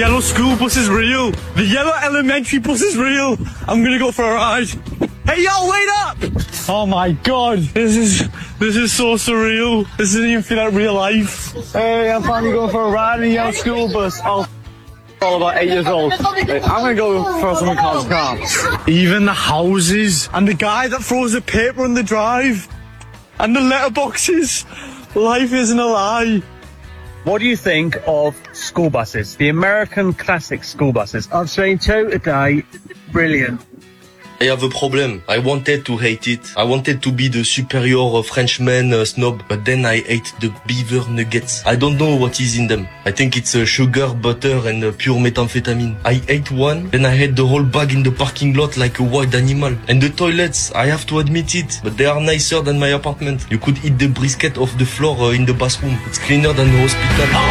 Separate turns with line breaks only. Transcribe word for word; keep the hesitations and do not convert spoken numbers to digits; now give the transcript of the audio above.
yellow school bus is real. The yellow elementary bus is real. I'm gonna go for a ride. Hey, yo, wait up! Oh my God, this is this is so surreal. This doesn't even feel like real life. Hey, I'm finally going for a ride in a yellow school bus. Oh, all about eight years old. I'm gonna go for someone called car. Even the houses and the guy that throws the paper on the drive and the letterboxes. Life isn't a lie.
What do you think of school buses? The American classic school buses. I've seen two today. Brilliant.
I have a problem. I wanted to hate it. I wanted to be the superior Frenchman uh, snob, but then I ate the beaver nuggets. I don't know what is in them. I think it's uh, sugar, butter, and uh, pure methamphetamine. I ate one, then I had the whole bag in the parking lot like a wild animal. And the toilets, I have to admit it, but they are nicer than my apartment. You could eat the brisket off the floor uh, in the bathroom. It's cleaner than the hospital.